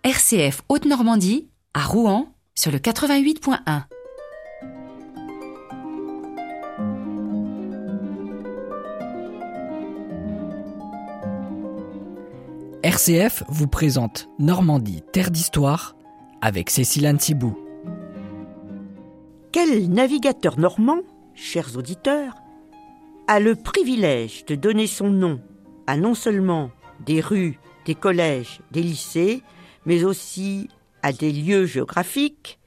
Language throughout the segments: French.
RCF Haute-Normandie, à Rouen, sur le 88.1. RCF vous présente Normandie, terre d'histoire, avec Cécile Antibou. Quel navigateur normand, chers auditeurs, a le privilège de donner son nom à non seulement des rues, des collèges, des lycées, mais aussi à des lieux géographiques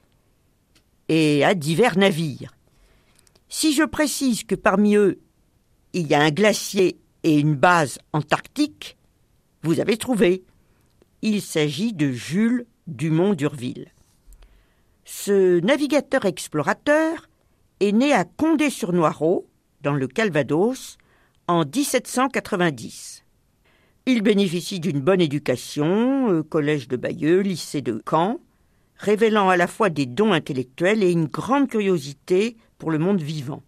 et à divers navires. Si je précise que parmi eux, il y a un glacier et une base antarctique, vous avez trouvé. Il s'agit de Jules Dumont d'Urville. Ce navigateur explorateur est né à Condé-sur-Noireau, dans le Calvados, en 1790. Il bénéficie d'une bonne éducation, collège de Bayeux, lycée de Caen, révélant à la fois des dons intellectuels et une grande curiosité pour le monde vivant.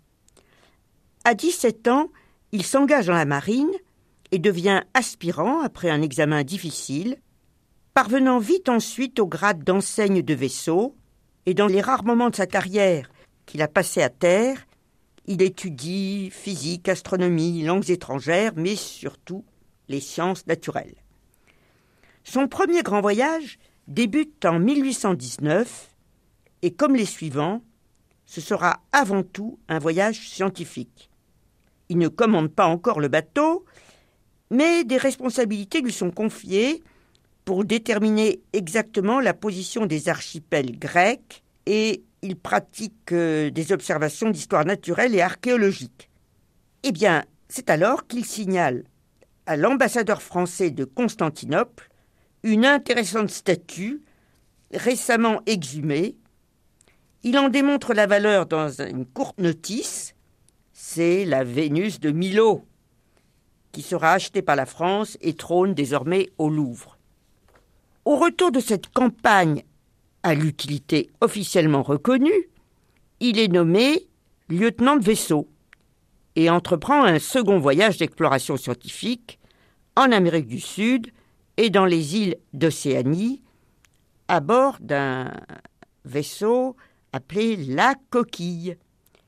À 17 ans, il s'engage dans la marine et devient aspirant après un examen difficile, parvenant vite ensuite au grade d'enseigne de vaisseau, et dans les rares moments de sa carrière qu'il a passé à terre, il étudie physique, astronomie, langues étrangères, mais surtout les sciences naturelles. Son premier grand voyage débute en 1819, et comme les suivants, ce sera avant tout un voyage scientifique. Il ne commande pas encore le bateau, mais des responsabilités lui sont confiées pour déterminer exactement la position des archipels grecs et il pratique des observations d'histoire naturelle et archéologique. Eh bien, c'est alors qu'il signale à l'ambassadeur français de Constantinople une intéressante statue récemment exhumée. Il en démontre la valeur dans une courte notice. C'est la Vénus de Milo, qui sera achetée par la France et trône désormais au Louvre. Au retour de cette campagne à l'utilité officiellement reconnue, il est nommé lieutenant de vaisseau et entreprend un second voyage d'exploration scientifique en Amérique du Sud et dans les îles d'Océanie à bord d'un vaisseau appelé la Coquille.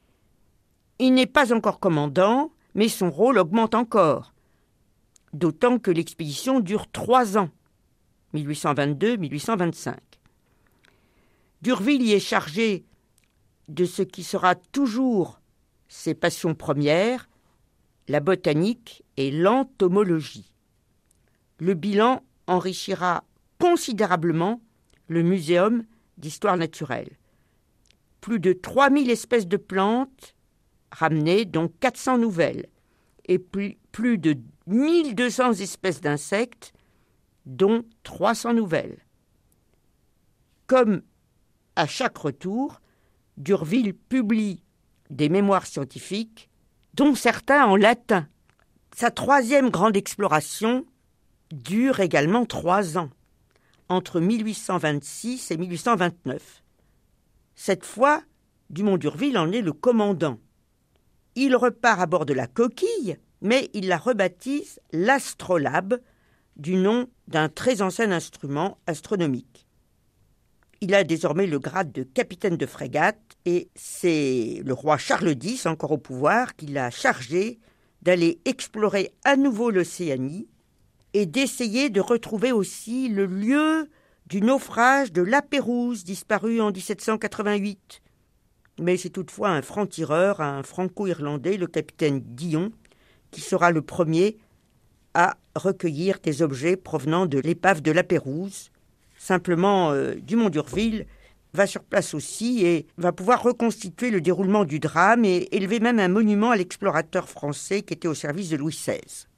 Il n'est pas encore commandant, mais son rôle augmente encore, d'autant que l'expédition dure 3 ans, 1822-1825. D'Urville y est chargé de ce qui sera toujours ses passions premières, la botanique et l'entomologie. Le bilan enrichira considérablement le Muséum d'histoire naturelle. Plus de 3000 espèces de plantes ramenées, dont 400 nouvelles, et plus de 1200 espèces d'insectes, dont 300 nouvelles. Comme à chaque retour, d'Urville publie des mémoires scientifiques, dont certains en latin. Sa troisième grande exploration dure également 3 ans, entre 1826 et 1829. Cette fois, Dumont d'Urville en est le commandant. Il repart à bord de la Coquille, mais il la rebaptise l'Astrolabe, du nom d'un très ancien instrument astronomique. Il a désormais le grade de capitaine de frégate et c'est le roi Charles X, encore au pouvoir, qui l'a chargé d'aller explorer à nouveau l'Océanie et d'essayer de retrouver aussi le lieu du naufrage de La Pérouse, disparu en 1788. Mais c'est toutefois un franc-tireur, un franco-irlandais, le capitaine Dion, qui sera le premier à recueillir des objets provenant de l'épave de La Pérouse. Simplement, Dumont d'Urville va sur place aussi et va pouvoir reconstituer le déroulement du drame et élever même un monument à l'explorateur français qui était au service de Louis XVI.